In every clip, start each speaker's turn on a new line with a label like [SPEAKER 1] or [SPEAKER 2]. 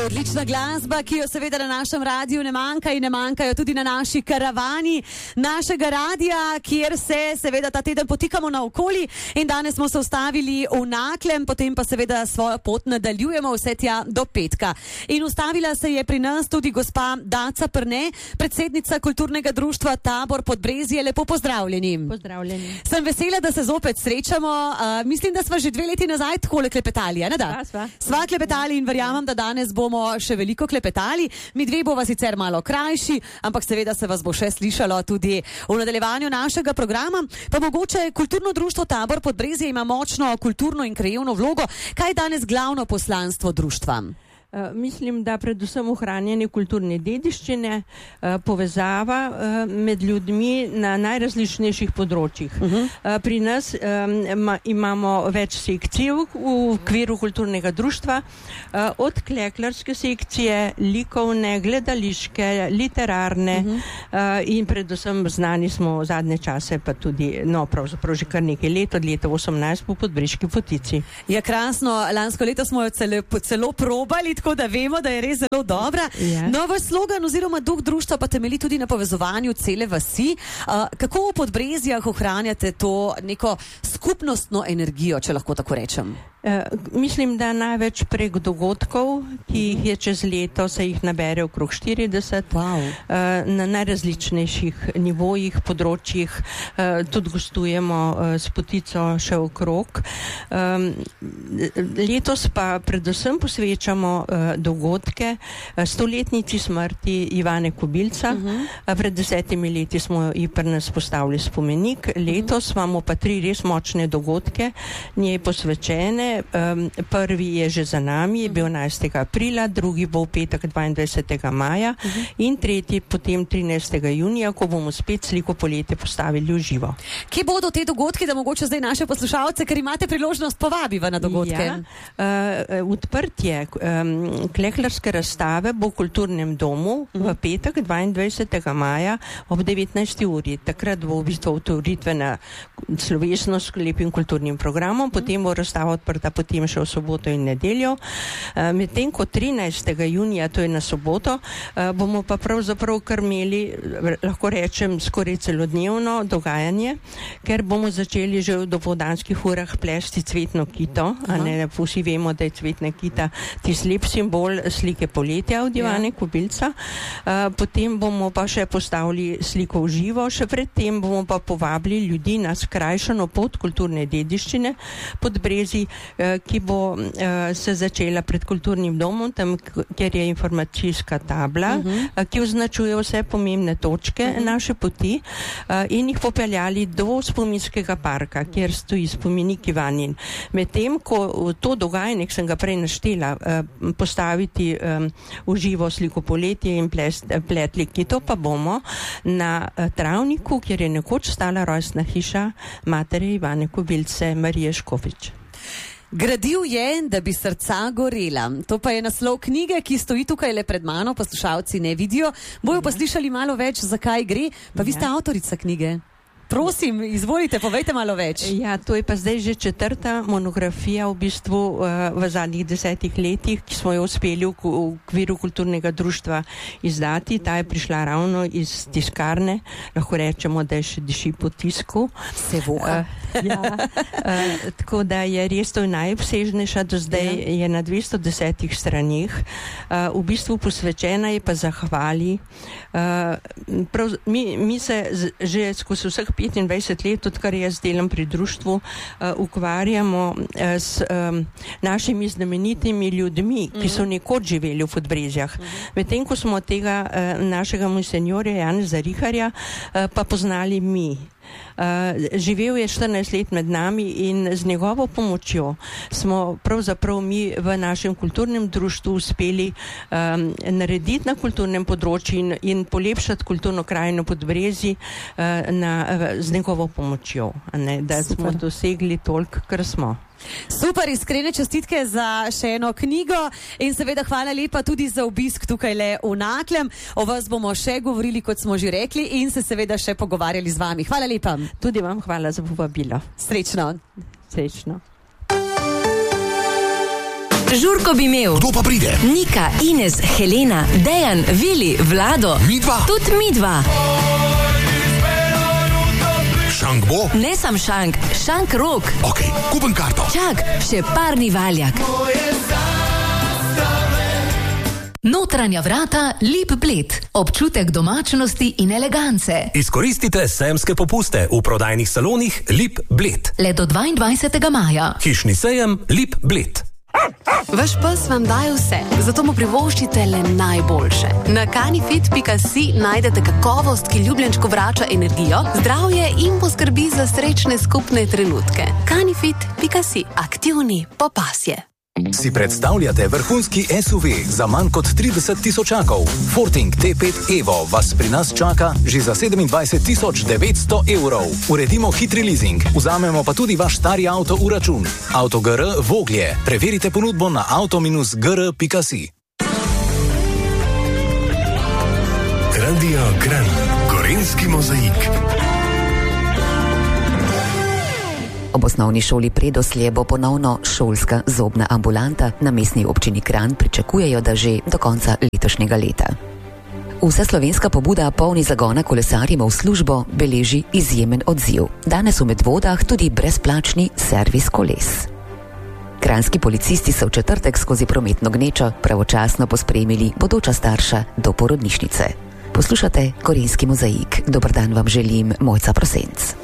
[SPEAKER 1] Odlična glasba, ki jo seveda na našem radiju ne manjka in ne manjkajo tudi na naši karavani našega radija, kjer se seveda ta teden potikamo naokoli in danes smo se ustavili v Naklem, potem pa seveda svojo pot nadaljujemo vse tja do petka. In ustavila se je pri nas tudi gospa Daca Prne, predsednica kulturnega društva Tabor Podbrezje. Lepo pozdravljeni.
[SPEAKER 2] Pozdravljeni.
[SPEAKER 1] Sem vesela, da se zopet srečamo. Mislim, da smo že 2 leti nazaj takole klepetali, ne da? Sva klepetali in verjamem, da danes bomo še veliko klepetali. Mi dve bova sicer malo krajši, ampak seveda se vas bo še slišalo tudi v nadaljevanju našega programa. Pa mogoče kulturno društvo Tabor Podbrezje ima močno kulturno in krajevno vlogo. Kaj je danes glavno poslanstvo društva?
[SPEAKER 2] Mislim, da predvsem ohranjanje kulturne dediščine, povezava med ljudmi na najrazličnejših področjih. Pri nas imamo več sekcij v okviru kulturnega društva, od kleklarske sekcije, likovne, gledališke, literarne in predvsem znani smo v zadnje čase, pa tudi, pravzaprav že kar nekaj let, od leta 18 po Podbreški potici.
[SPEAKER 1] Ja, krasno. Lansko leto smo jo celo probali, tako da vemo, da je res zelo dobra.
[SPEAKER 2] Yeah.
[SPEAKER 1] No, vaš slogan oziroma duh društva pa temelji tudi na povezovanju cele vasi. Kako v Podbrezjah ohranjate to neko skupnostno energijo, če lahko tako rečem?
[SPEAKER 2] Mislim, da največ prek dogodkov, ki jih je čez leto, se jih nabere okrog 40, na najrazličnejših nivojih, področjih, tudi gostujemo s potico še okrog. Letos pa predvsem posvečamo dogodke 100-letnici smrti Ivane Kobilca. Pred 10 leti smo ji pri nas postavili spomenik. Letos imamo pa 3 res močne dogodke njej posvečene. Prvi je že za nami, je bil 11. aprila, drugi bo v petek 22. maja in tretji potem 13. junija, ko bomo spet Sliko poletje postavili v živo.
[SPEAKER 1] Kje bodo te dogodke, da mogoče zdaj naše poslušalce, ker imate priložnost, povabiva na dogodke?
[SPEAKER 2] Ja, odprtje kleklarske razstave bo v kulturnem domu v petek 22. maja ob 19. uri. Takrat bo v bistvu otvoritvena slovesnost s lepim kulturnim programom, potem bo razstava odprta potem še v soboto in nedeljo. Medtem ko 13. junija, to je na soboto, bomo pa pravzaprav kar imeli, lahko rečem, skoraj celodnevno dogajanje, ker bomo začeli že v dopoldanskih urah plesti cvetno kito, a ne, vsi vemo, da je cvetna kita tisti lep simbol slike poletja od Ivane Kobilca. Potem bomo pa še postavili sliko v živo, še predtem bomo pa povabili ljudi na skrajšano pot kulturne dediščine Podbrezij, ki bo se začela pred kulturnim domom, tam, kjer je informacijska tabla, ki označuje vse pomembne točke naše poti, in jih popeljali do spominskega parka, kjer stoji spomenik Ivanin. Medtem, ko to dogajanje, ki sem ga prej naštela, postaviti v živo sliko poletje in pletli kito, pa bomo na travniku, kjer je nekoč stala rojstna hiša matere Ivane Kobilce, Marije Škofič.
[SPEAKER 1] Gradil je, da bi srca gorela. To pa je naslov knjige, ki stoji tukaj le pred mano, poslušalci ne vidijo. Bojo pa slišali malo več, zakaj gre, pa vi ste avtorica knjige. Prosim, izvolite, povejte malo več.
[SPEAKER 2] Ja, to je pa zdaj že 4. monografija v bistvu v zadnjih 10 letih, ki smo jo uspeli v okviru kulturnega društva izdati. Ta je prišla ravno iz tiskarne, lahko rečemo, da je še diši po tisku.
[SPEAKER 1] Se voha.
[SPEAKER 2] Tako da je res to najobsežnejša do zdaj, je na 210 stranih. V bistvu posvečena je pa zahvali. Mi se že skozi vseh 25 let, odkar jaz delam pri društvu, ukvarjamo s našimi znamenitimi ljudmi, ki so nekoč živeli v Podbrezjah. Medtem, ko smo tega našega monsenjorja Janeza Riharja pa poznali mi. Živel je 14 let med nami in z njegovo pomočjo smo pravzaprav mi v našem kulturnem društvu uspeli narediti na kulturnem področju in polepšati kulturno krajino Podbrezij z njegovo pomočjo, da smo dosegli toliko, kar smo.
[SPEAKER 1] Super, iskrene čestitke za še eno knjigo in seveda hvala lepa tudi za obisk tukaj le v Naklem. O vas bomo še govorili, kot smo že rekli, in se seveda še pogovarjali z vami. Hvala lepa.
[SPEAKER 2] Tudi vam hvala za povabilo.
[SPEAKER 1] Srečno.
[SPEAKER 2] Srečno.
[SPEAKER 3] Žurko bi imel.
[SPEAKER 4] Kdo pa pride?
[SPEAKER 3] Nika, Ines, Helena, Dejan, Vili, Vlado.
[SPEAKER 4] Midva?
[SPEAKER 3] Tudi midva.
[SPEAKER 4] Šank bo?
[SPEAKER 3] Ne sam šank, šank rok.
[SPEAKER 4] Ok, kupim karto.
[SPEAKER 3] Čak, še parni valjak. Notranja vrata Lip Bled. Občutek domačnosti in elegance.
[SPEAKER 5] Izkoristite sejemske popuste v prodajnih salonih Lip Bled.
[SPEAKER 3] Le do 22. maja.
[SPEAKER 5] Hišni sejem Lip Bled.
[SPEAKER 6] Vaš pes vam daje vse, zato mu privoščite le najboljše. Na canifit.si najdete kakovost, ki ljubljenčku vrača energijo, zdravje in poskrbi za srečne skupne trenutke. Canifit.si. Aktivni po pasje.
[SPEAKER 7] Si predstavljate vrhunski SUV za manj kot 30 tisočakov? Forting T5 Evo vas pri nas čaka že za 27.900 evrov. Uredimo hitri leasing, vzamemo pa tudi vaš stari avto v račun. Autogr Voglje. Preverite ponudbo na auto-gr.si.
[SPEAKER 4] Radio Kran, Gorenjski mozaik.
[SPEAKER 8] Ob osnovni šoli Predoslje bo ponovno šolska zobna ambulanta. Na mestni občini Kranj pričakujejo, da že do konca letošnjega leta. Vsa slovenska pobuda polni zagona kolesarjem v službo beleži izjemen odziv. Danes v Medvodah tudi brezplačni servis koles. Kranjski policisti so v četrtek skozi prometno gnečo pravočasno pospremili bodoča starša do porodnišnice. Poslušate Gorenjski mozaik. Dober dan vam želim, Mojca Prosenc.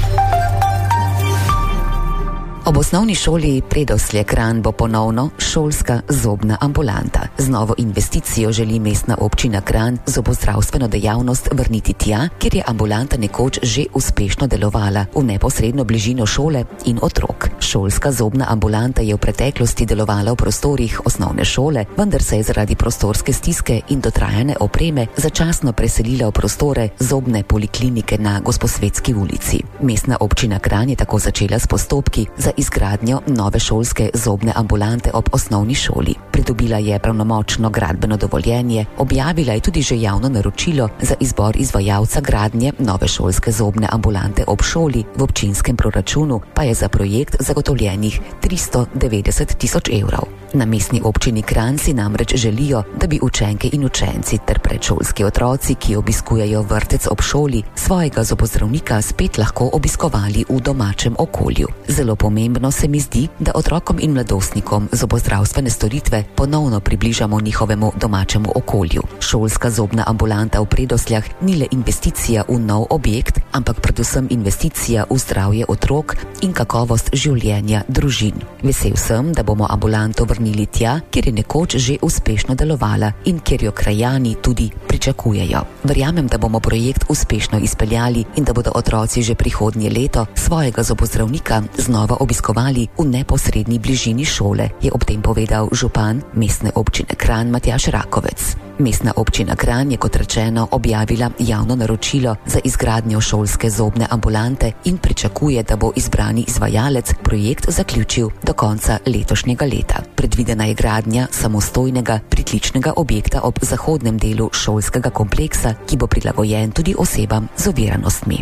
[SPEAKER 8] Ob osnovni šoli Predoslje Kranj bo ponovno šolska zobna ambulanta. Z novo investicijo želi mestna občina Kranj zobozdravstveno dejavnost vrniti tja, kjer je ambulanta nekoč že uspešno delovala, v neposredno bližino šole in otrok. Šolska zobna ambulanta je v preteklosti delovala v prostorih osnovne šole, vendar se je zaradi prostorske stiske in dotrajane opreme začasno preselila v prostore zobne poliklinike na Gosposvetski ulici. Mestna občina Kranj je tako začela s postopki za izgradnjo nove šolske zobne ambulante ob osnovni šoli. Pridobila je pravnomočno gradbeno dovoljenje, objavila je tudi že javno naročilo za izbor izvajalca gradnje nove šolske zobne ambulante ob šoli, v občinskem proračunu pa je za projekt zagotovljenih 390 tisoč evrov. Na mestni občini Kranj si namreč želijo, da bi učenke in učenci ter predšolski otroci, ki obiskujejo vrtec ob šoli, svojega zobozdravnika spet lahko obiskovali v domačem okolju. Zelo pomembno se mi zdi, da otrokom in mladostnikom zobozdravstvene storitve ponovno približamo njihovemu domačemu okolju. Šolska zobna ambulanta v Predosljah ni le investicija v nov objekt, ampak predvsem investicija v zdravje otrok in kakovost življenja družin. Vesel sem, da bomo ambulanto vrnili tja, kjer je nekoč že uspešno delovala in kjer jo krajani tudi pričakujejo. Verjamem, da bomo projekt uspešno izpeljali in da bodo otroci že prihodnje leto svojega zobozdravnika znova obiskovali v neposredni bližini šole, je ob tem povedal župan mestne občine Kranj Matjaž Rakovec. Mestna občina Kranj je, kot rečeno, objavila javno naročilo za izgradnjo šolske zobne ambulante in pričakuje, da bo izbrani izvajalec projekt zaključil do konca letošnjega leta. Predvidena je gradnja samostojnega pritličnega objekta ob zahodnem delu šolskega kompleksa, ki bo prilagojen tudi osebam z oviranostmi.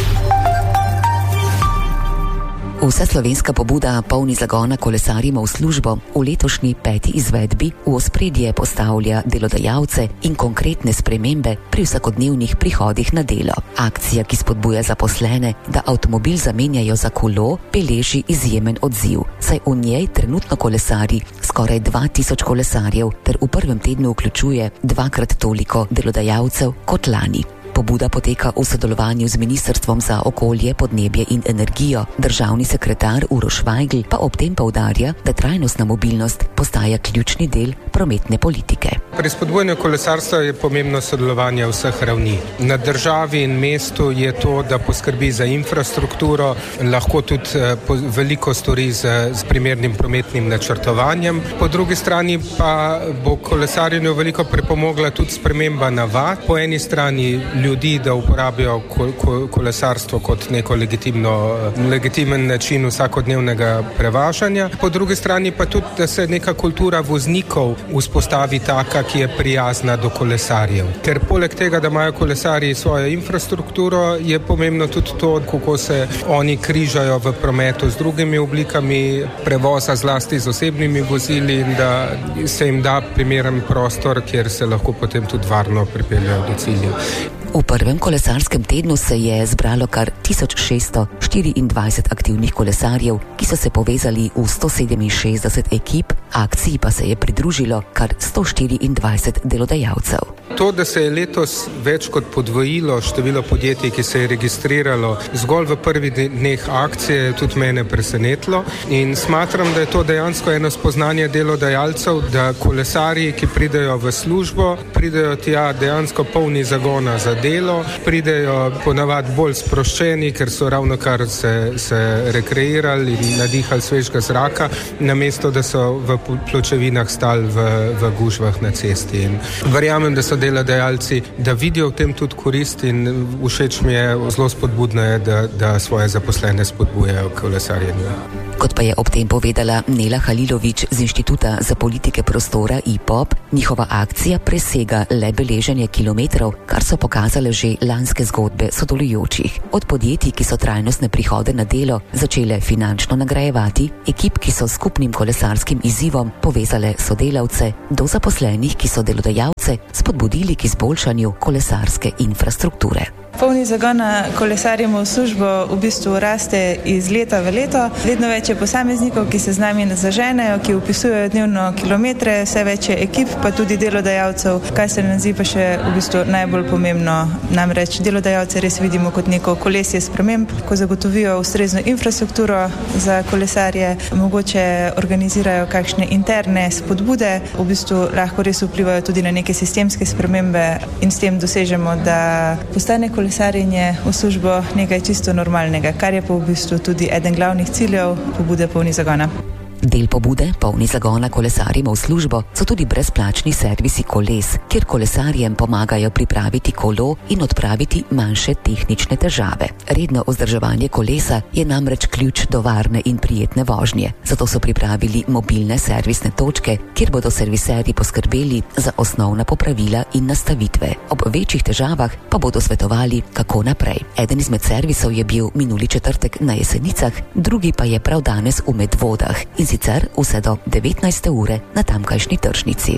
[SPEAKER 8] Vsa slovenska pobuda polni zagona kolesarjem v službo v letošnji 5. izvedbi v ospredje postavlja delodajalce in konkretne spremembe pri vsakodnevnih prihodih na delo. Akcija, ki spodbuja zaposlene, da avtomobil zamenjajo za kolo, beleži izjemen odziv, saj v njej trenutno kolesari skoraj 2000 kolesarjev ter v prvem tednu vključuje 2-krat toliko delodajalcev kot lani. Pobuda poteka v sodelovanju z Ministrstvom za okolje, podnebje in energijo. Državni sekretar Uroš Vajgl pa ob tem poudarja, da trajnostna mobilnost postaja ključni del prometne politike.
[SPEAKER 9] Pri spodbujanju kolesarstva je pomembno sodelovanje vseh ravni. Na državi in mestu je to, da poskrbi za infrastrukturo, lahko tudi veliko stori z primernim prometnim načrtovanjem. Po drugi strani pa bo kolesarjenju veliko pripomogla tudi sprememba navad. Po eni strani ljudi, da uporabijo kolesarstvo kot neko legitimen način vsakodnevnega prevažanja. Po drugi strani pa tudi, da se neka kultura voznikov vzpostavi taka, ki je prijazna do kolesarjev. Ker poleg tega, da imajo kolesarji svojo infrastrukturo, je pomembno tudi to, kako se oni križajo v prometu z drugimi oblikami prevoza, zlasti z osebnimi vozili, in da se jim da primeren prostor, kjer se lahko potem tudi varno pripeljejo do cilja.
[SPEAKER 8] V prvem kolesarskem tednu se je zbralo kar 1624 aktivnih kolesarjev, ki so se povezali v 167 ekip, akciji pa se je pridružilo kar 124 delodajalcev.
[SPEAKER 9] To, da se je letos več kot podvojilo število podjetij, ki se je registriralo zgolj v prvih dneh akcije, je tudi mene presenetilo in smatram, da je to dejansko eno spoznanje delodajalcev, da kolesarji, ki pridejo v službo, pridejo tja dejansko polni zagona za delo, pridejo ponavadi bolj sproščeni, ker so ravno kar se rekreirali in nadihali svežega zraka, namesto da so v pločevinah stali v gužvah na cesti. In verjamem, da so delodajalci, da vidijo v tem tudi korist, in všeč mi je, zelo spodbudno je, da svoje zaposlene spodbujajo k kolesarjenju.
[SPEAKER 8] Kot pa je ob tem povedala Nela Halilović z Inštituta za politike prostora IPOP, njihova akcija presega le beleženje kilometrov, kar so pokazale že lanske zgodbe sodelujočih. Od podjetij, ki so trajnostne prihode na delo začele finančno nagrajevati, ekip, ki so skupnim kolesarskim izzivom povezale sodelavce, do zaposlenih, ki so delodajalce spodbudili k izboljšanju kolesarske infrastrukture.
[SPEAKER 10] Polni zagon kolesarjemo v službo v bistvu raste iz leta v leto. Vedno več je posameznikov, ki se z nami zaženejo, ki upisujejo dnevno kilometre, vse več je ekip, pa tudi delodajalcev. Kaj se nam zdi pa še v bistvu najbolj pomembno? Namreč delodajalce res vidimo kot neko kolesje sprememb, ko zagotovijo ustrezno infrastrukturo za kolesarje, mogoče organizirajo kakšne interne spodbude, v bistvu lahko res vplivajo tudi na neke sistemske spremembe in s tem dosežemo, da postane kolesarjenje v službo nekaj čisto normalnega, kar je pa v bistvu tudi eden glavnih ciljev pobude Polni zagona.
[SPEAKER 8] Del pobude Polni zagona kolesarimo v službo so tudi brezplačni servisi koles, kjer kolesarjem pomagajo pripraviti kolo in odpraviti manjše tehnične težave. Redno vzdrževanje kolesa je namreč ključ do varne in prijetne vožnje. Zato so pripravili mobilne servisne točke, kjer bodo serviserji poskrbeli za osnovna popravila in nastavitve. Ob večjih težavah pa bodo svetovali, kako naprej. Eden izmed servisov je bil minuli četrtek na Jesenicah, drugi pa je prav danes v Medvodah, in sicer vse do 19. ure na tamkajšnji tržnici.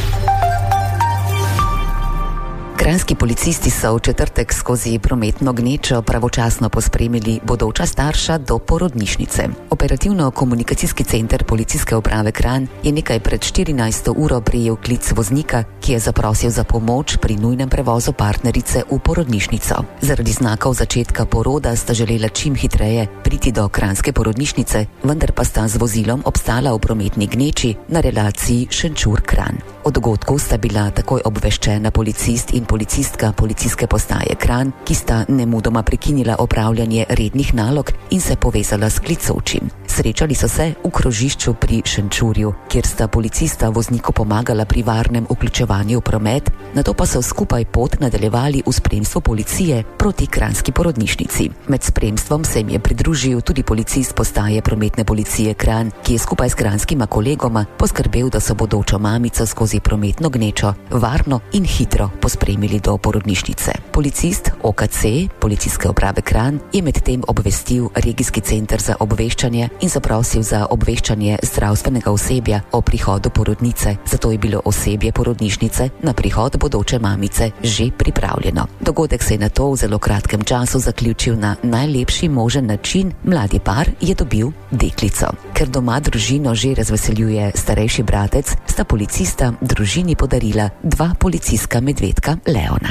[SPEAKER 8] Kranjski policisti so v četrtek skozi prometno gnečo pravočasno pospremili bodoča starša do porodnišnice. Operativno-komunikacijski center policijske uprave Kranj je nekaj pred 14. uro prejel klic voznika, ki je zaprosil za pomoč pri nujnem prevozu partnerice v porodnišnico. Zaradi znakov začetka poroda sta želela čim hitreje priti do kranjske porodnišnice, vendar pa sta z vozilom obstala v prometni gneči na relaciji Šenčur-Kranj. O dogodku sta bila takoj obveščena policist in policistka policijske postaje Kranj, ki sta nemudoma prekinila opravljanje rednih nalog in se povezala s klicočim. Srečali so se v krožišču pri Šenčurju, kjer sta policista vozniku pomagala pri varnem vključevanju v promet, nato pa so skupaj pot nadaljevali v spremstvu policije proti kranjski porodnišnici. Med spremstvom se jim je pridružil tudi policist postaje prometne policije Kranj, ki je skupaj s kranjskima kolegoma poskrbel, da so bodočo mamico skozi prometno gnečo varno in hitro pospremili do porodnišnice. Policist OKC, policijske uprave Kranj, je medtem obvestil regijski center za obveščanje in zaprosil za obveščanje zdravstvenega osebja o prihodu porodnice, zato je bilo osebje porodnišnice na prihod bodoče mamice že pripravljeno. Dogodek se je nato v zelo kratkem času zaključil na najlepši možen način, mladi par je dobil deklico. Ker doma družino že razveseljuje starejši bratec, sta policista družini podarila 2 policijska medvedka Leona.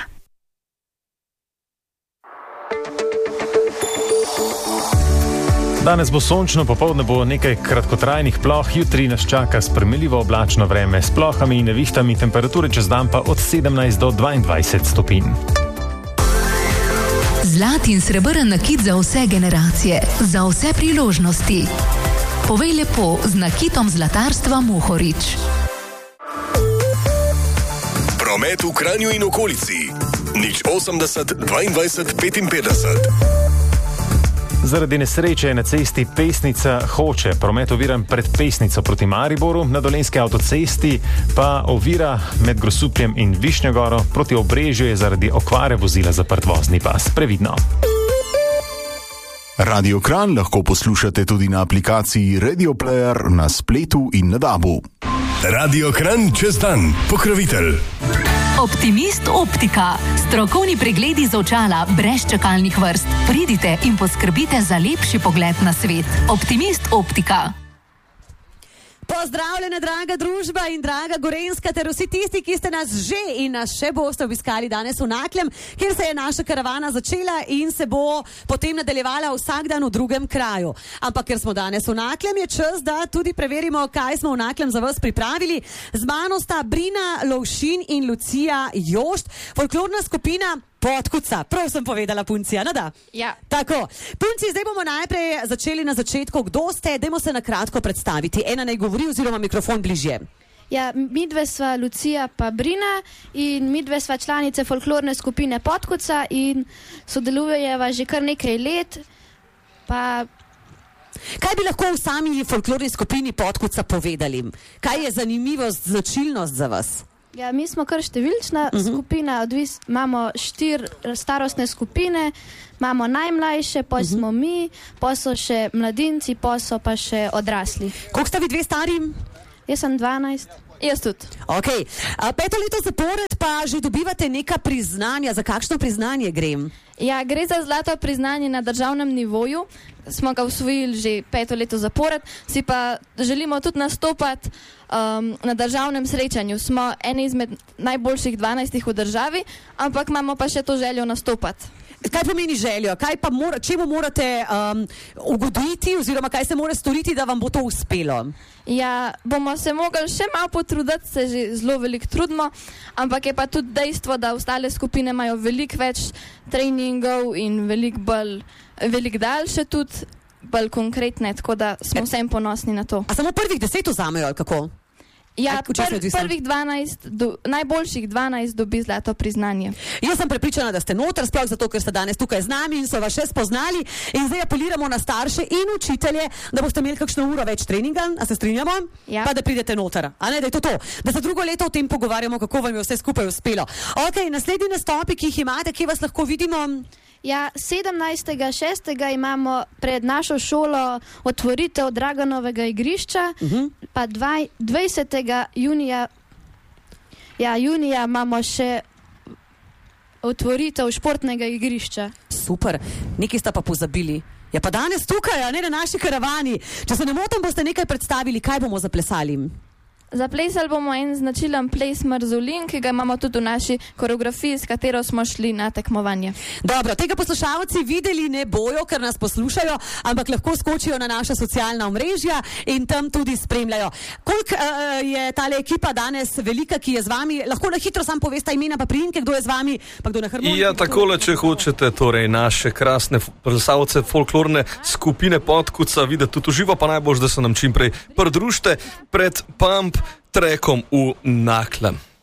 [SPEAKER 11] Danes bo sončno, popoldne bo nekaj kratkotrajnih ploh, jutri nas čaka sprejemljivo oblačno vreme s plohami in nevihtami, temperature čez dan pa od 17 do 22 stopinj.
[SPEAKER 12] Zlat in srebrn nakit za vse generacije, za vse priložnosti. Povej lepo z nakitom zlatarstva Mohorič.
[SPEAKER 4] Promet v Kranju in okolici. 080 22 55.
[SPEAKER 11] Zaradi nesreče je na cesti Pesnica Hoče promet oviran pred Pesnico proti Mariboru, na Dolenjski avtocesti pa ovira med Grosupljem in Višnjogoro, proti Obrežju je zaradi okvare vozila zaprt vozni pas. Previdno.
[SPEAKER 13] Radio Kranj lahko poslušate tudi na aplikaciji Radio Player na spletu in na DAB-u.
[SPEAKER 4] Radio Kranj čez dan, pokrovitelj.
[SPEAKER 12] Optimist Optika. Strokovni pregledi z očala brez čakalnih vrst. Pridite in poskrbite za lepši pogled na svet. Optimist Optika.
[SPEAKER 1] Pozdravljena, draga družba in draga Gorenjska ter vsi tisti, ki ste nas že in nas še boste obiskali danes v Naklem, kjer se je naša karavana začela in se bo potem nadaljevala vsak dan v drugem kraju. Ampak ker smo danes v Naklem, je čas, da tudi preverimo, kaj smo v Naklem za vas pripravili. Z mano sta Brina Lovšin in Lucija Jošt, folklorna skupina Podkuca. Prav sem povedala, punci, a da?
[SPEAKER 14] Ja.
[SPEAKER 1] Tako. Punci, zdaj bomo najprej začeli na začetku. Kdo ste? Dajmo se na kratko predstaviti. Ena naj govori oziroma mikrofon bližje.
[SPEAKER 14] Ja, midve sva Lucija pa Brina in midve sva članice folklorne skupine Podkuca in sodelujeva že kar nekaj let. Pa...
[SPEAKER 1] Kaj bi lahko v sami folklorni skupini Podkuca povedali? Kaj je zanimivost, značilnost za vas?
[SPEAKER 14] Ja, mi smo kar številčna skupina, imamo 4 starostne skupine, imamo najmlajše, pa smo mi, pa so še mladinci, pa so pa še odrasli.
[SPEAKER 1] Koliko sta vi dve stari?
[SPEAKER 14] Jaz sem 12. Jaz tudi.
[SPEAKER 1] Ok. 5 leto zapored pa že dobivate neka priznanja. Za kakšno priznanje grem?
[SPEAKER 14] Ja, gre za zlato priznanje na državnem nivoju. Smo ga osvojili že 5 leto zapored. Si pa želimo tudi nastopati na državnem srečanju. Smo eni izmed najboljših 12 v državi, ampak imamo pa še to željo nastopati.
[SPEAKER 1] Kaj pomeni željo? Čemu morate ugoditi oziroma kaj se mora storiti, da vam bo to uspelo?
[SPEAKER 14] Ja, bomo se mogli še malo potruditi, se že zelo veliko trudimo, ampak je pa tudi dejstvo, da ostale skupine imajo veliko več treningov in veliko daljše tudi, bolj konkretne, tako da smo vsem ponosni na to.
[SPEAKER 1] A samo prvih 10 vzamejo, ali kako?
[SPEAKER 14] Ja, prvih 12, najboljših 12 dobi zlato priznanje.
[SPEAKER 1] Jaz sem prepričana, da ste noter, sploh zato, ker ste danes tukaj z nami in so vas še spoznali in zdaj apeliramo na starše in učitelje, da boste imeli kakšno uro več treninga, a se strinjamo?
[SPEAKER 14] Ja.
[SPEAKER 1] Pa da pridete noter, a ne, da je to. Da se drugo leto o tem pogovarjamo, kako vam je vse skupaj uspelo. Ok, naslednji nastopi, ki jih imate, kje vas lahko vidimo?
[SPEAKER 14] Ja, 17.6. imamo pred našo šolo otvoritev Draganovega igrišča, pa 20. junija imamo še otvoritev športnega igrišča.
[SPEAKER 1] Super, nekaj sta pa pozabili. Ja, pa danes tukaj, a ne na naši karavani. Če se ne motim, boste nekaj predstavili, kaj bomo zaplesali.
[SPEAKER 14] Zaplesali bomo en značilen ples Mrzulin, ki ga imamo tudi v naši koreografiji, s katero smo šli na tekmovanje.
[SPEAKER 1] Dobro, tega poslušalci videli ne bojo, ker nas poslušajo, ampak lahko skočijo na naša socialna omrežja in tam tudi spremljajo. Koliko je tale ekipa danes velika, ki je z vami? Lahko na hitro sam povesta imena pa priimke, kdo je z vami, pa kdo na harmoniki?
[SPEAKER 15] Ja, takole, če hočete, torej naše krasne plesalce folklorne skupine Podkuca videti tudi uživo, pa najbolj, da se nam čim prej pridružite pred Pump trekom v Naklem.